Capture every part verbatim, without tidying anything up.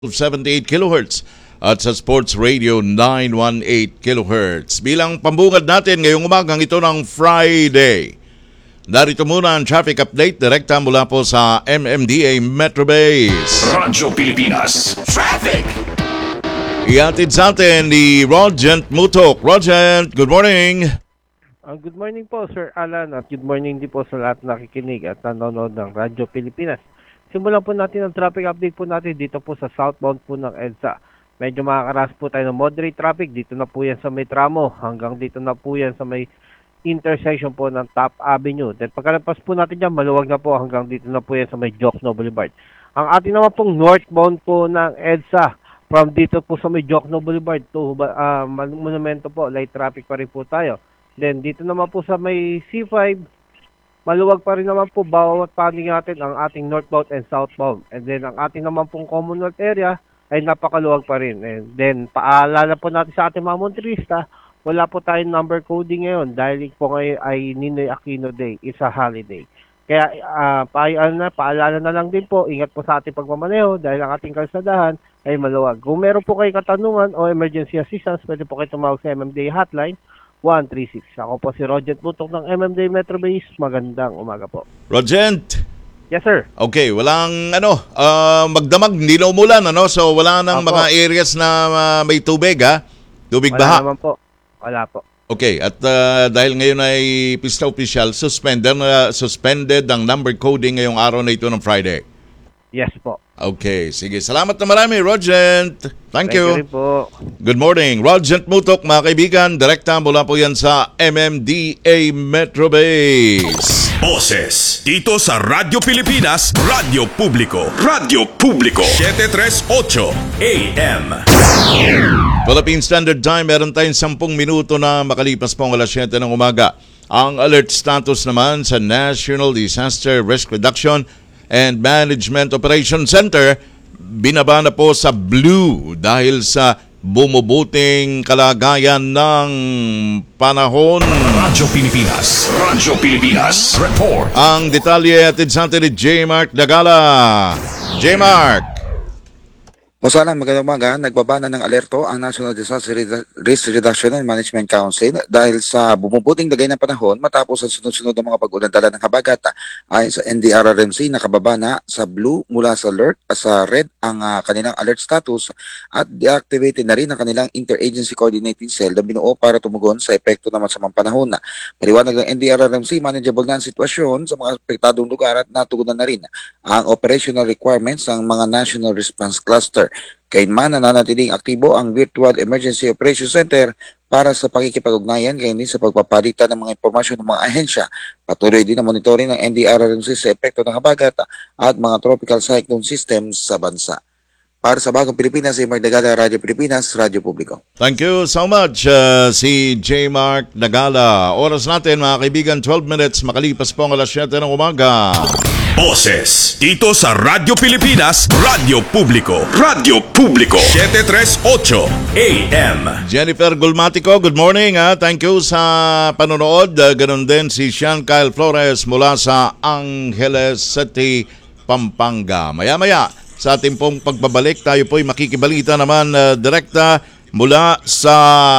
seventy-eight kilohertz at sa Sports Radio nine eighteen kilohertz. Bilang pambungad natin ngayong umagang ito ng Friday. Narito muna ang traffic update direkta mula po sa M M D A Metro Base. Radyo Pilipinas Traffic. Iatid sa atin ni Rogent Mutok. Rogent, good morning. Uh, good morning po, Sir Alan, at good morning din po sa lahat nakikinig at nanonood ng Radyo Pilipinas. Simulan po natin ang traffic update po natin dito po sa southbound po ng EDSA. Medyo makakaras po tayo ng moderate traffic. Dito na po yan sa may tramo. Hanggang dito na po yan sa may intersection po ng Top Avenue. Then pagkalapas po natin dyan, maluwag na po hanggang dito na po yan sa may Jokno Boulevard. Ang ating naman pong northbound po ng EDSA, from dito po sa may Jokno Boulevard to uh, Monumento po, light traffic pa rin po tayo. Then dito naman po sa may C five, maluwag pa rin naman po bawat panig natin ang ating northbound and southbound. And then ang ating naman pong Commonwealth area ay napakaluwag pa rin. And then paalala po natin sa ating mga motorista, wala po tayong number coding ngayon dahil po ngayon ay Ninoy Aquino Day, it's a holiday. Kaya uh, paalala, na, paalala na lang din po, ingat po sa ating pagmamaneho dahil ang ating kalsadahan ay maluwag. Kung meron po kayong katanungan o emergency assistance, pwede po kayo tumawag sa M M D A hotline one three six. Ako po si Rogent Mutok ng M M D A Metro Base. Magandang umaga po. Rogent. Yes, sir. Okay, walang ano, uh, magdamag, hindi na umulan, ano? So wala nang Opo. mga areas na uh, may tubig, ha? Tubig Wala baha. naman po. Wala po. Okay, at uh, dahil ngayon ay pista official, suspended, uh, suspended ang number coding ngayong araw na ito ng Friday. Yes po. Okay, sige. Salamat na marami, Rogent. Thank, Thank you you. rin po. Good morning. Rogent Mutok, mga kaibigan. Direkta mula po yan sa M M D A Metro Base. Boses dito sa Radyo Pilipinas, Radyo Publiko, Radyo Publiko seven thirty-eight A M. Philippine Standard Time, meron tayong sampung minuto na makalipas po ang alas siyete ng umaga. Ang alert status naman sa National Disaster Risk Reduction and Management Operation Center, binaba na po sa blue dahil sa bumubuting kalagayan ng panahon. Radyo Pilipinas, Radyo Pilipinas Report. Ang detalye atid sa atin ni J. Mark Dagala. J. Mark. Masalang magandang umaga, nagbaba na ng alerto ang National Disaster Risk Reduction and Management Council dahil sa bumubuting lagay ng panahon matapos ang sunod-sunod ng mga pag-ulan dala ng habagat. Ayon sa N D R R M C, nakababa na sa blue mula sa alert sa red ang uh, kanilang alert status at deactivated na rin ang kanilang Interagency Coordinating Cell na binuo para tumugon sa epekto ng masamang panahon. Paliwanag ng N D R R M C, manageable na ang sitwasyon sa mga apektadong lugar at natugunan na rin ang operational requirements ng mga National Response Cluster. Kailanman nananatiling aktibo ang Virtual Emergency Operations Center para sa pakikipag-ugnayan gayon din sa pagpapalitan ng mga impormasyon ng mga ahensya. Patuloy din ang monitoring ng N D R R M C sa epekto ng habagat at mga tropical cyclone systems sa bansa. Para sa Bagong Pilipinas, si Mark Dagala, Radyo Pilipinas, Radyo Publiko. Thank you so much, uh, si J. Mark Dagala. Oras natin, mga kaibigan, twelve minutes, makalipas po ang alas siyete ng umaga. Boses dito sa Radyo Pilipinas, Radyo Publiko, Radyo Publiko seven thirty-eight A M. Jennifer Gulmatico, good morning. Ha? Thank you sa panonood. Uh, ganun din si Sean Kyle Flores mula sa Angeles City, Pampanga. Maya-maya, sa ating pong pagbabalik, tayo po'y makikibalita naman uh, direkta mula sa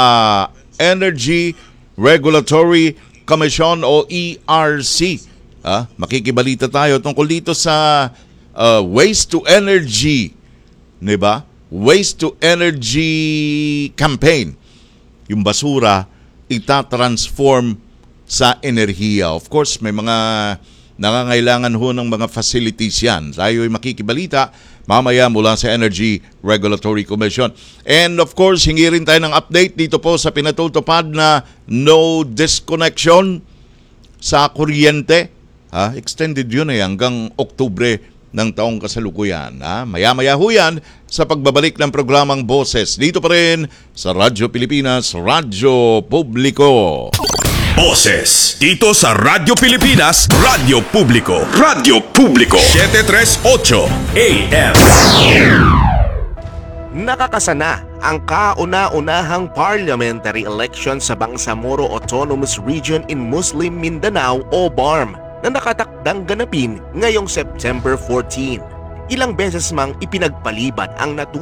Energy Regulatory Commission o E R C. Ah, makikibalita tayo tungkol dito sa uh, waste to energy, 'di ba? Waste to energy campaign. Yung basura itatransform sa enerhiya. Of course, may mga nangangailangan ho ng mga facilities yan. Tayo ay makikibalita mamaya mula sa Energy Regulatory Commission. And of course, hingi rin tayo ng update dito po sa pinatutupad na no disconnection sa kuryente. Ha? Extended yun eh hanggang Oktubre ng taong kasalukuyan. Ha? Maya-maya ho yan sa pagbabalik ng programang Boses. Dito pa rin sa Radyo Pilipinas, Radyo Publiko. Boses dito sa Radyo Pilipinas, Radyo Publiko, Radyo Publiko seven thirty-eight A M. Nakakasana ang kauna-unahang parliamentary election sa Bangsamoro Autonomous Region in Muslim Mindanao o B A R M na nakatakdang ganapin ngayong September fourteen. ilang beses mang ipinagpaliban ang